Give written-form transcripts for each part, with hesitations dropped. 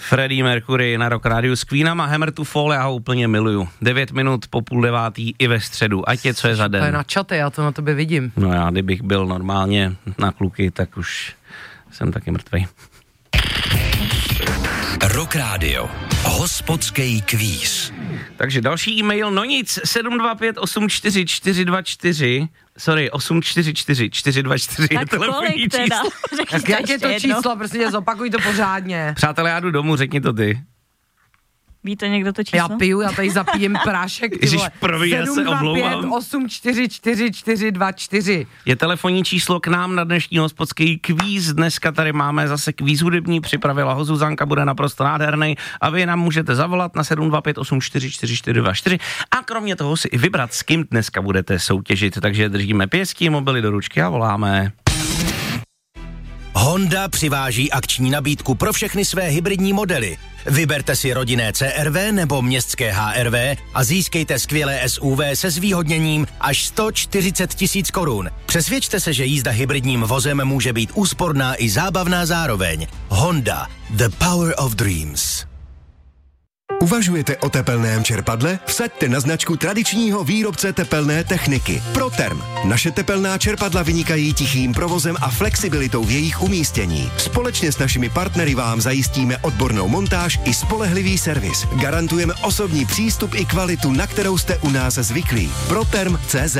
Freddie Mercury na Rock Rádiu s Queenama, Hammer to Fall, já ho úplně miluju. 9 minut po 8:30 i ve středu, ať je co je za den. To je na čate, já to na tobě vidím. No já, kdybych byl normálně na kluky, tak už jsem taky mrtvej. Rock Radio. Hospodský kvíz. Takže další e-mail, no nic, 725844424, sorry, 844424 je telefonní číslo. Tak jak je to číslo, prostě zopakuj to pořádně. Přátelé, já jdu domů, řekni to ty. Víte někdo to číslo? Já piju, já tady zapijím prášek, ty vole. Ježiš, já se omlouvám. 725844424. Je telefonní číslo k nám na dnešní hospodský kvíz. Dneska tady máme zase kvíz hudební, připravila ho Zuzanka, bude naprosto nádherný a vy nám můžete zavolat na 725844424 a kromě toho si i vybrat, s kým dneska budete soutěžit. Takže držíme pěstí, mobily do ručky a voláme. Honda přiváží akční nabídku pro všechny své hybridní modely. Vyberte si rodinné CR-V nebo městské HR-V a získejte skvělé SUV se zvýhodněním až 140 000 korun. Přesvědčte se, že jízda hybridním vozem může být úsporná i zábavná zároveň. Honda. The power of dreams. Uvažujete o tepelném čerpadle? Vsaďte na značku tradičního výrobce tepelné techniky ProTherm. Naše tepelná čerpadla vynikají tichým provozem a flexibilitou v jejich umístění. Společně s našimi partnery vám zajistíme odbornou montáž i spolehlivý servis. Garantujeme osobní přístup i kvalitu, na kterou jste u nás zvyklí. ProTherm.cz.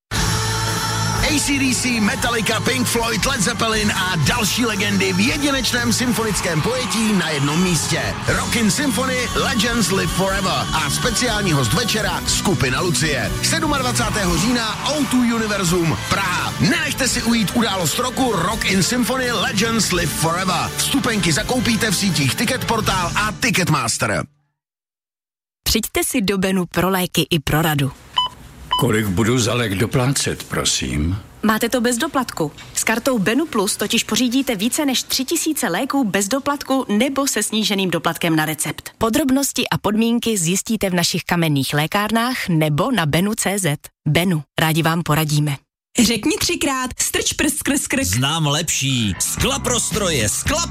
AC/DC, Metallica, Pink Floyd, Led Zeppelin a další legendy v jedinečném symfonickém pojetí na jednom místě. Rockin' Symphony Legends Live Forever a speciální host večera skupina Lucie. 27. října O2 Univerzum Praha. Nenechte si ujít událost roku Rockin' Symphony Legends Live Forever. Vstupenky zakoupíte v sítích Ticketportal a Ticketmaster. Přijďte si do Benu pro léky i pro radu. Kolik budu za lék doplácet, prosím? Máte to bez doplatku. S kartou Benu Plus totiž pořídíte více než 3000 léků bez doplatku nebo se sníženým doplatkem na recept. Podrobnosti a podmínky zjistíte v našich kamenných lékárnách nebo na benu.cz. Benu, rádi vám poradíme. Řekni 3krát, strč prst skrz krk. Znám lepší. Sklaprostroje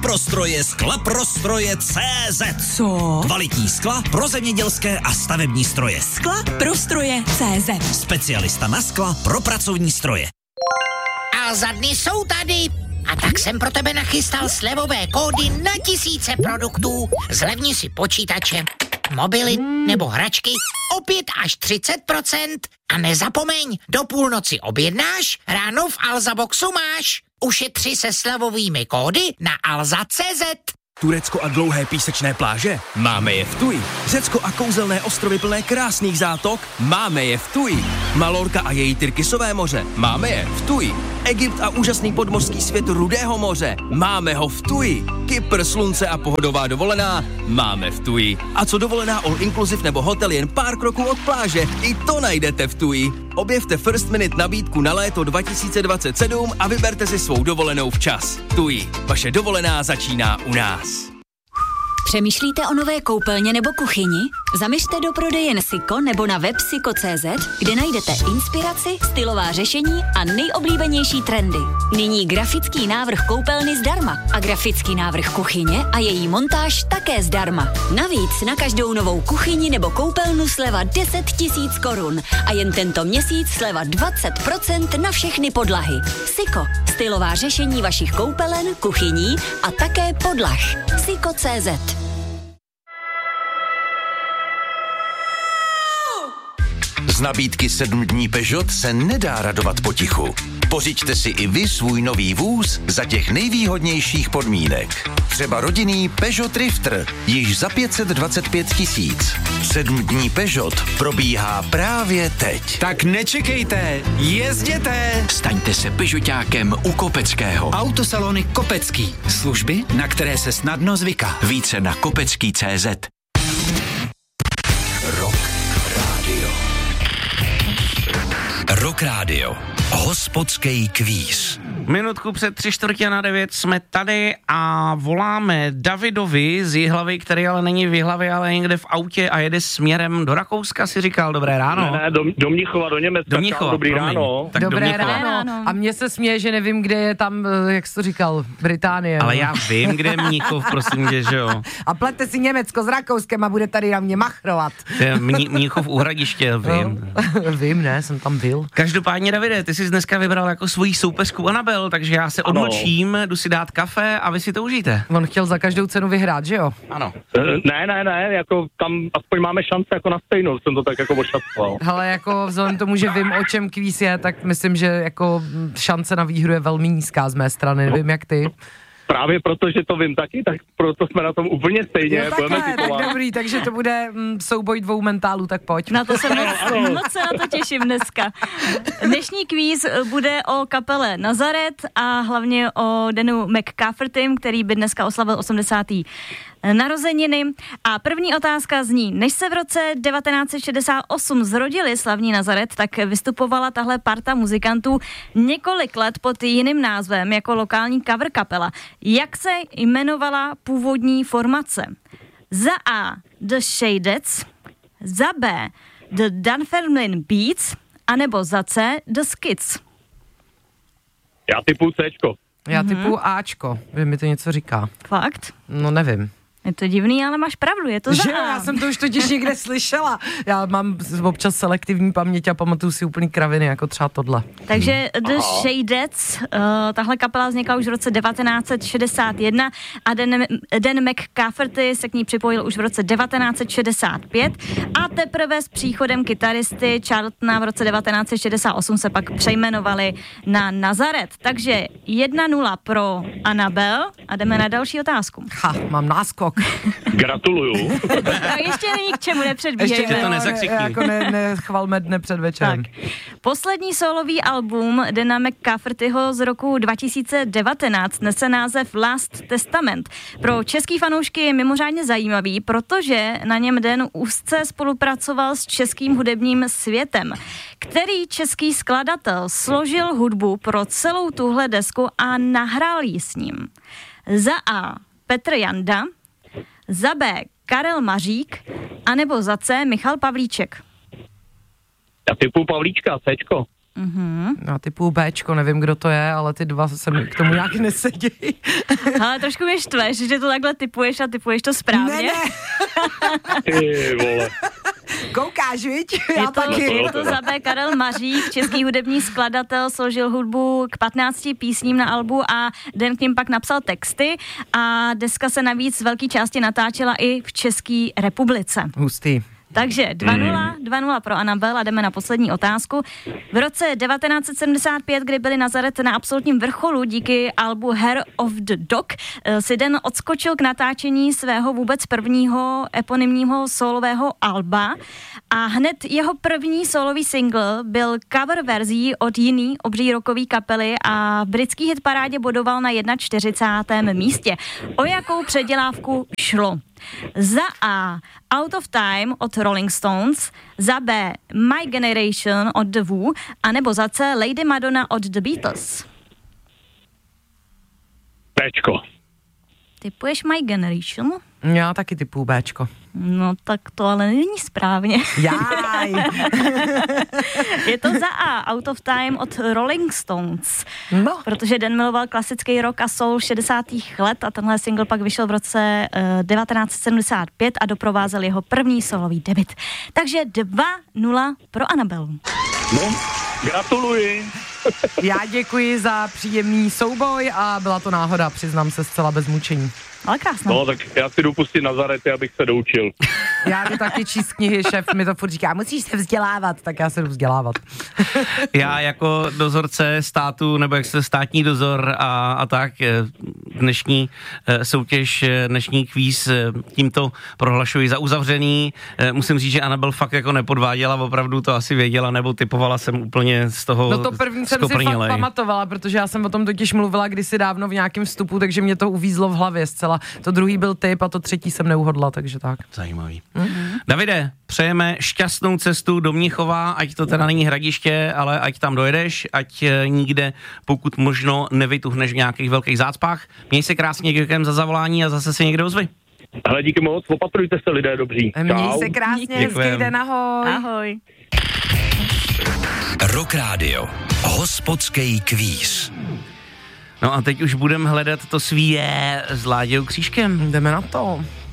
CZ. Co? Kvalitní skla pro zemědělské a stavební stroje. Skla pro stroje CZ. Specialista na skla pro pracovní stroje. A za dny jsou tady. A tak jsem pro tebe nachystal slevové kódy na tisíce produktů. Zlevni si počítače, mobily nebo hračky o 5 až 30%. A nezapomeň, do půlnoci objednáš, ráno v Alza Boxu máš. Ušetři se slevovými kódy na alza.cz. Turecko a dlouhé písečné pláže? Máme je v Tuji. Řecko a kouzelné ostrovy plné krásných zátok? Máme je v Tuji. Malorka a její Tyrkisové moře? Máme je v Tuji. Egypt a úžasný podmořský svět Rudého moře? Máme ho v Tuji. Kypr, slunce a pohodová dovolená? Máme v Tuji. A co dovolená all inclusive nebo hotel jen pár kroků od pláže? I to najdete v Tuji. Objevte First Minute nabídku na léto 2027 a vyberte si svou dovolenou včas. Tuji. Vaše dovolená začíná u nás. Přemýšlíte o nové koupelně nebo kuchyni? Zaměřte do prodeje Siko nebo na web siko.cz, kde najdete inspiraci, stylová řešení a nejoblíbenější trendy. Nyní grafický návrh koupelny zdarma a grafický návrh kuchyně a její montáž také zdarma. Navíc na každou novou kuchyni nebo koupelnu sleva 10 000 korun a jen tento měsíc sleva 20% na všechny podlahy. Siko, stylová řešení vašich koupelen, kuchyní a také podlah. Siko.cz. Z nabídky 7 dní Peugeot se nedá radovat potichu. Pořiďte si i vy svůj nový vůz za těch nejvýhodnějších podmínek. Třeba rodinný Peugeot Drifter, již za 525 000. 7 dní Peugeot probíhá právě teď. Tak nečekejte, jezděte! Staňte se Peugeotákem u Kopeckého. Autosalony Kopecký. Služby, na které se snadno zvyká. Více na kopecký.cz. Rock Radio. Hospodský kvíz. Minutku před 8:45 jsme tady a voláme Davidovi z Jihlavy, který ale není v Jihlavě, ale někde v autě a jede směrem do Rakouska, si říkal. Dobré ráno. Ne, do Mnichova, do Německa. Do Mnichova, dobrý ráno. Tak Dobré ráno. A mně se směje, že nevím, kde je tam, jak jsi to říkal, Británie. Ale já vím, kde je Mnichov, prosím tě, že jo. A plete si Německo s Rakouskem a bude tady na mě machrovat. Mnichov u Hradiště, vím. No, vím, ne, jsem tam byl. Každopádně, Davide, ty jsi dneska vybral jako svoji soupeřku Anabel, takže já se odmlčím, jdu si dát kafe a vy si to užijte. On chtěl za každou cenu vyhrát, že jo? Ano. Ne, jako tam aspoň máme šance jako na stejnou, jsem to tak jako odšacoval. Ale jako vzhledem tomu, že vím, o čem kvíz je, tak myslím, že jako šance na výhru je velmi nízká z mé strany, nevím jak ty. Právě proto, že to vím taky, tak proto jsme na tom úplně stejně. Jo, takhle, tak dobrý, takže to bude souboj dvou mentálů, tak pojď. Na to se moc se na to těším dneska. Dnešní kvíz bude o kapele Nazaret a hlavně o Danu McCaffertym, který by dneska oslavil 80. narozeniny. A první otázka zní, než se v roce 1968 zrodili slavní Nazaret, tak vystupovala tahle parta muzikantů několik let pod jiným názvem jako lokální cover kapela. Jak se jmenovala původní formace? Za A. The Shadeds, za B. The Dunfermline Beats, anebo za C. The Skids. Já typu Cčko. Já typu Ačko, mi to něco říká. Fakt? No nevím. Je to divný, ale máš pravdu, je to za A. Já jsem to už totiž někde slyšela. Já mám občas selektivní paměť a pamatuju si úplný kraviny, jako třeba tohle. Takže The Shadeds, tahle kapela vznikla už v roce 1961 a Dan McCafferty se k ní připojil už v roce 1965 a teprve s příchodem kytaristy Charltona v roce 1968 se pak přejmenovali na Nazaret. Takže 1-0 pro Anabel a jdeme na další otázku. Mám náskok. Gratuluju. No, ještě není k čemu, nepředbíhejme. Ještě to nezakřikni. Jako nechvalme dne před večerem. Tak. Poslední solový album Dana McCaffertyho z roku 2019 nese název Last Testament. Pro český fanoušky je mimořádně zajímavý, protože na něm Dan úzce spolupracoval s českým hudebním světem. Který český skladatel složil hudbu pro celou tuhle desku a nahrál ji s ním? Za A. Petr Janda, za B. Karel Mařík, anebo za C. Michal Pavlíček. Já typu Pavlíčka, Cčko. Já typu Bčko, nevím, kdo to je, ale ty dva se mi k tomu nějak nesedějí. Ale trošku mě štveš, že to takhle typuješ a typuješ to správně. Ne. Ty vole. Koukáš, viď? Je to za B. Karel Mařík, český hudební skladatel, složil hudbu k 15 písním na albu a Dan k ním pak napsal texty a deska se navíc z velké části natáčela i v České republice. Hustý. Takže 2-0 pro Anabel a jdeme na poslední otázku. V roce 1975, kdy byli Nazaret na absolutním vrcholu díky albu Hair of the Dog, si Dan odskočil k natáčení svého vůbec prvního eponymního solového alba a hned jeho první solový single byl cover verzí od jiný obří rockový kapely a v britský hitparádě bodoval na 41. místě. O jakou předělávku šlo? Za A. Out of Time od Rolling Stones, za B. My Generation od The Who, anebo za C. Lady Madonna od The Beatles. Bčko. Typuješ My Generation? Já taky typu Bčko. No tak to ale není správně. Jaj. Je to za A. Out of Time od Rolling Stones. No. Protože Dan miloval klasický rock a soul 60. let a tenhle single pak vyšel v roce 1975 a doprovázel jeho první solový debut. Takže 2-0 pro Anabel. No, gratuluji. Já děkuji za příjemný souboj a byla to náhoda, přiznám se zcela bez mučení. Ale krásná. No, tak já si jdu pustit Nazarety, abych se doučil. Já jdu taky číst knihy, šéf mi to furt říká, musíš se vzdělávat, tak já se jdu vzdělávat. Já jako dozorce státu, nebo jak se státní dozor a tak, dnešní soutěž, dnešní kvíz tímto prohlašuji za uzavřený. Musím říct, že Anabel fakt jako nepodváděla, opravdu to asi věděla, nebo typovala jsem úplně z toho. No to první jsem si fakt pamatovala, protože já jsem o tom totiž mluvila kdysi dávno v nějakém vstupu, takže mě to uvízlo v hlavě zcela. To druhý byl tip a to třetí jsem neuhodla, takže tak. Zajímavý. Davide, přejeme šťastnou cestu do Mnichova, ať to teda není Hradiště, ale ať tam dojedeš, ať nikde, pokud možno, nevytuhneš v nějakých velkých zácpách. Měj se krásně, děkujeme za zavolání a zase se někde ozvi. Hele, díky moc, opatrujte se, lidé dobří. Měj se krásně, hezký den, ahoj. Ahoj. Rock Radio. Hospodský kvíz. No a teď už budeme hledat to svíje s Láďou Křížkem. Jdeme na to.